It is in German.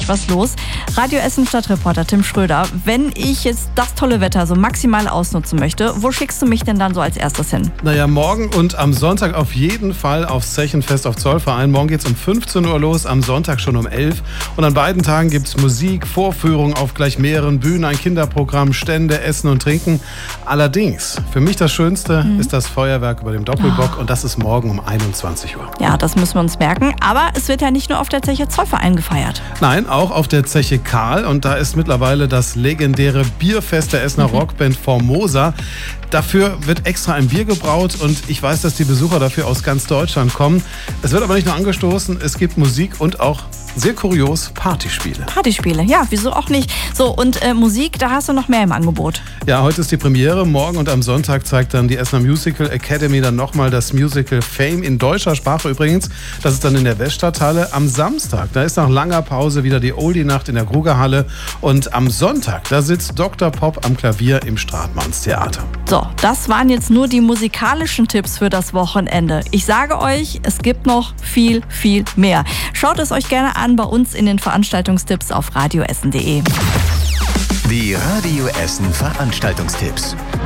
was los. Radio Essen Stadtreporter Tim Schröder, wenn ich jetzt das tolle Wetter so maximal ausnutzen möchte, wo schickst du mich denn dann so als erstes hin? Naja, morgen und am Sonntag auf jeden Fall aufs Zechenfest auf Zollverein. Morgen geht's um 15 Uhr los, am Sonntag schon um 11. Und an beiden Tagen gibt's Musik, Vorführungen auf gleich mehreren Bühnen, ein Kinderprogramm, Stände, Essen und Trinken. Allerdings, für mich das Schönste ist das Feuerwerk über dem Doppelbock und das ist morgen um 21 Uhr. Ja, das müssen wir uns merken. Aber es wird ja nicht nur auf der Zeche Zollverein gefeiert. Nein, auch auf der Zeche Karl. Und da ist mittlerweile das legendäre Bierfest der Essener Rockband Formosa. Dafür wird extra ein Bier gebraut und ich weiß, dass die Besucher dafür aus ganz Deutschland kommen. Es wird aber nicht nur angestoßen, es gibt Musik und auch sehr kurios Partyspiele. Partyspiele, ja, wieso auch nicht. So, und Musik, da hast du noch mehr im Angebot. Ja, heute ist die Premiere. Morgen und am Sonntag zeigt dann die Essener Musical Academy dann nochmal das Musical Fame in deutscher Sprache übrigens. Das ist dann in der Weststadthalle. Am Samstag, da ist nach langer Pause wieder die Oldie-Nacht in der Grugerhalle. Und am Sonntag, da sitzt Dr. Pop am Klavier im Stratmannstheater. So, das waren jetzt nur die musikalischen Tipps für das Wochenende. Ich sage euch, es gibt noch viel, viel mehr. Schaut es euch gerne an bei uns in den Veranstaltungstipps auf radioessen.de. Die Radio Essen Veranstaltungstipps.